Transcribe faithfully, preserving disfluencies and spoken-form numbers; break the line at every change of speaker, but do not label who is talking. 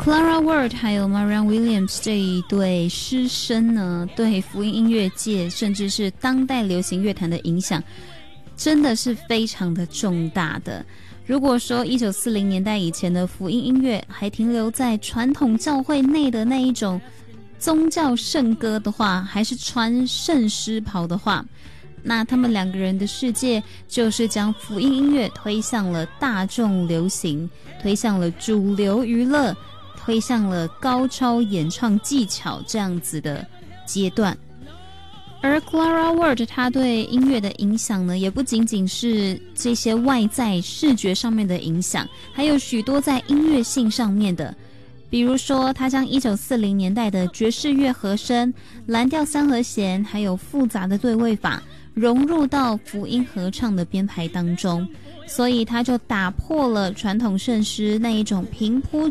Clara Ward 还有 Marianne Williams 这一对师生呢，对福音音乐界甚至是当代流行乐坛的影响真的是非常的重大的。如果说一九四零年代以前的福音音乐还停留在传统教会内的那一种宗教圣歌的话，还是穿圣诗袍的话，那他们两个人的世界就是将福音音乐推向了大众流行，推向了主流娱乐，推向了高超演唱技巧这样子的阶段。而 Clara Ward 她对音乐的影响呢，也不仅仅是这些外在视觉上面的影响，还有许多在音乐性上面的。比如说她将一九四零年代的爵士乐和声、蓝调三和弦还有复杂的对位法融入到福音合唱的编排当中，所以他就打破了传统圣诗那一种平铺